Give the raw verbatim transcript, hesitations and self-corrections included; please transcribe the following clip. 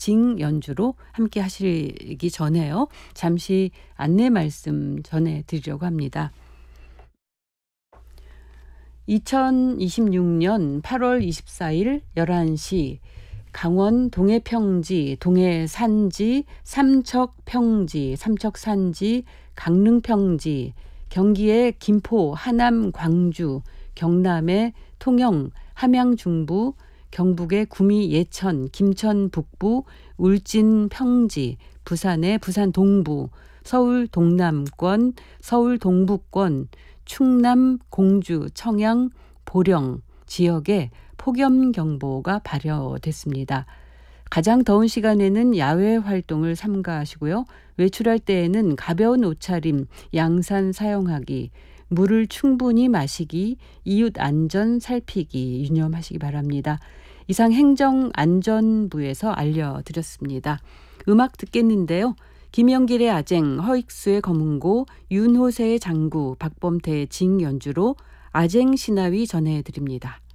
징 연주로 함께 하시기 전에요. 잠시 안내 말씀 전해드리려고 합니다. 이천이십육 년 팔월 이십사일 열한 시 강원 동해평지, 동해산지, 삼척평지, 삼척산지, 강릉평지, 경기의 김포, 하남, 광주, 경남의 통영, 함양 중부, 경북의 구미, 예천, 김천 북부, 울진 평지, 부산의 부산 동부, 서울 동남권, 서울 동북권, 충남, 공주, 청양, 보령 지역에 폭염경보가 발효됐습니다. 가장 더운 시간에는 야외 활동을 삼가하시고요. 외출할 때에는 가벼운 옷차림, 양산 사용하기, 물을 충분히 마시기, 이웃 안전 살피기 유념하시기 바랍니다. 이상 행정안전부에서 알려드렸습니다. 음악 듣겠는데요. 김영길의 아쟁, 허익수의 검은고, 윤호세의 장구, 박범태의 징 연주로 아쟁 시나위 전해드립니다.